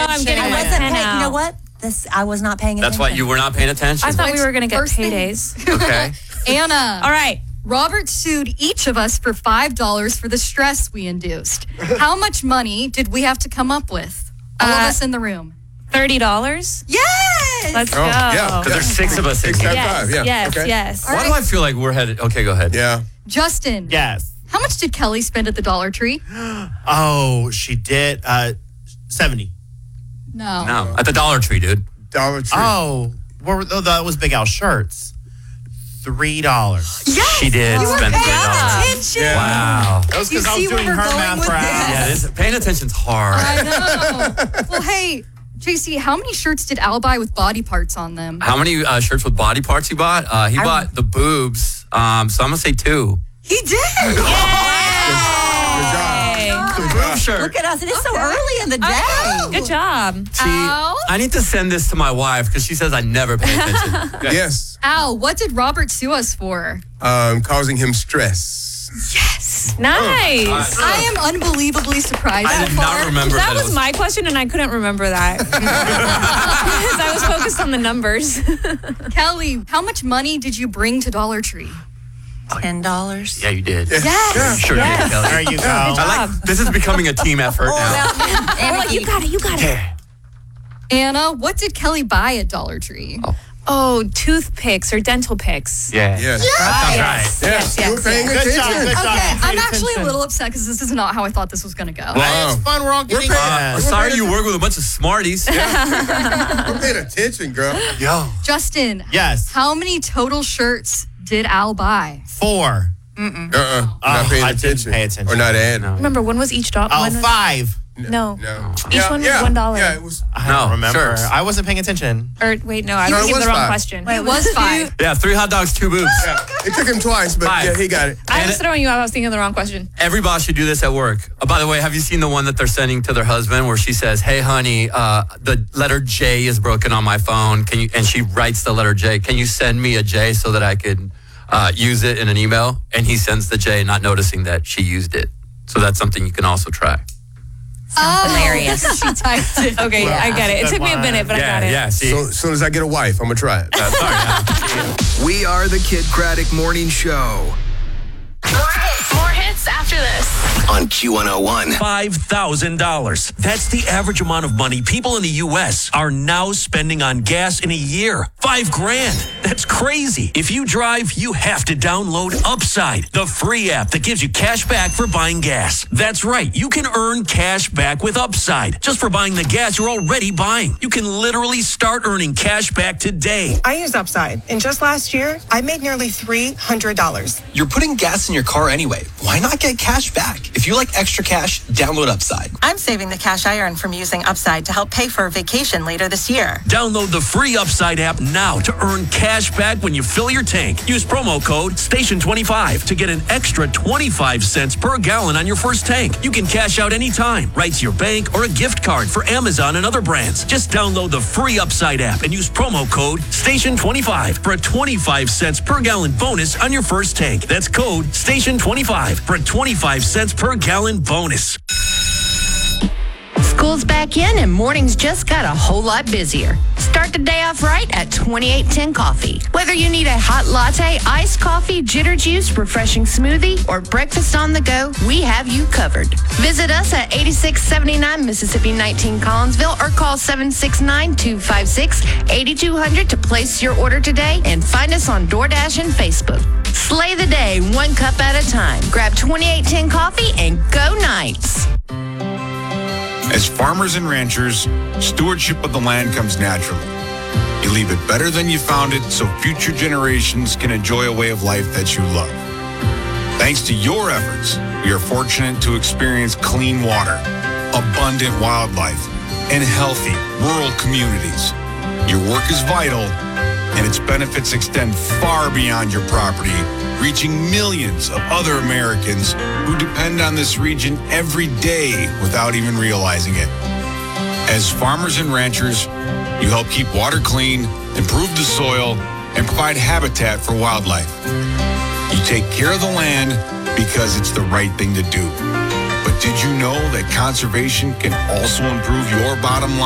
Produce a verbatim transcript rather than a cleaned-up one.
I'm getting I my wasn't pen paying. out. You know what? This I was not paying attention. That's why you were not paying attention. I thought we were going to get First thing- paydays. Okay. Anna. All right. Robert sued each of us for five dollars for the stress we induced. How much money did we have to come up with? All Uh, of us in the room. thirty dollars? Yes! Let's Oh, go. yeah. Because there's six of us in Six here. times Yes, five. Yeah. yes, okay. yes. Why do I feel like we're headed? Okay, go ahead. Yeah. Justin. Yes. How much did Kelly spend at the Dollar Tree? Oh, she did uh, seventy. No. No, at the Dollar Tree, dude. Dollar Tree. Oh, where were, oh, that was Big Al shirts. Three dollars. Yes! She did You were spend paying three dollars. attention. Yeah. Wow. That was You because I see was where doing we're her going math with for this? Al. Yeah, this, paying attention's hard. I know. Well, hey, J C, how many shirts did Al buy with body parts on them? How many uh, shirts with body parts he bought? Uh, he I- bought the boobs. Um, so I'm gonna say two. He did. Good job. Good job. Sure. Look at us. It is so early in the day. Good job. See, Al? I need to send this to my wife because she says I never pay attention. Okay. Yes. Al, what did Robert sue us for? Um, causing him stress. Nice. I am unbelievably surprised. I so did not far. remember That that. it was my question, and I couldn't remember that. Because I was focused on the numbers. Kelly, how much money did you bring to Dollar Tree? Ten dollars. Yeah, you did. Yes. Sure Yes. did, Kelly. There you go. I like, this is becoming a team effort now. Oh, you got it. You got it. Anna, what did Kelly buy at Dollar Tree? Oh, toothpicks or dental picks. Yeah. Yes. That sounds right. Yes. yes, You were paying yes. Good job. attention. Good job. Okay, You paid I'm actually a attention. little upset because this is not how I thought this was going to go. Wow. It's fun. We're all getting paying- Uh, it. sorry you work with a bunch of smarties. You're paying attention, girl. Yo. Justin, Yes. how many total shirts did Al buy? Four. Uh-uh. You're not Oh, paying I didn't attention. pay attention. Or not adding. No. Remember, when was each dollar? Oh, five. No. No. Each one was one dollar. Yeah, it was. I No, don't remember. shirts. I wasn't paying attention. Or wait, no, I No, was it asking was the wrong five. question. It was five. Yeah, three hot dogs, two boobs. Yeah. It took him twice, but Five. yeah, he got it. I And was it- throwing you out. I was thinking of the wrong question. Every boss should do this at work. Uh, by the way, have you seen the one that they're sending to their husband where she says, "Hey, honey, uh, the letter J is broken on my phone. Can you?" And she writes the letter J. Can you send me a J so that I could uh, use it in an email? And he sends the J, not noticing that she used it. So that's something you can also try. Oh, hilarious. She typed it. Okay, I get it. It took me a minute, but I yeah, got it. yeah. See, So as soon as I get a wife, I'm gonna try it. uh, sorry. Yeah. We are the Kid Craddock Morning Show More hits, more hits after this. on Q one oh one. five thousand dollars. That's the average amount of money people in the U S are now spending on gas in a year. Five grand. That's crazy. If you drive, you have to download Upside, the free app that gives you cash back for buying gas. That's right. You can earn cash back with Upside just for buying the gas you're already buying. You can literally start earning cash back today. I use Upside, and just last year, I made nearly three hundred dollars. You're putting gas in your car anyway. Why not get cash back? If you like extra cash, download Upside. I'm saving the cash I earn from using Upside to help pay for a vacation later this year. Download the free Upside app now to earn cash back when you fill your tank. Use promo code station twenty-five to get an extra twenty-five cents per gallon on your first tank. You can cash out anytime, right to your bank or a gift card for Amazon and other brands. Just download the free Upside app and use promo code station twenty-five for a twenty-five cents per gallon bonus on your first tank. That's code station twenty-five for a twenty-five cents per gallon bonus. School's back in and mornings just got a whole lot busier. Start the day off right at twenty-eight ten Coffee. Whether you need a hot latte, iced coffee, jitter juice, refreshing smoothie, or breakfast on the go, we have you covered. Visit us at eighty-six seventy-nine Mississippi nineteen Collinsville or call seven six nine, two five six, eight two zero zero to place your order today and find us on DoorDash and Facebook. Slay the day one cup at a time. Grab twenty-eight ten Coffee and go Knights. As farmers and ranchers, stewardship of the land comes naturally. You leave it better than you found it so future generations can enjoy a way of life that you love. Thanks to your efforts, we are fortunate to experience clean water, abundant wildlife, and healthy rural communities. Your work is vital, and its benefits extend far beyond your property, reaching millions of other Americans who depend on this region every day without even realizing it. As farmers and ranchers, you help keep water clean, improve the soil, and provide habitat for wildlife. You take care of the land because it's the right thing to do. But did you know that conservation can also improve your bottom line?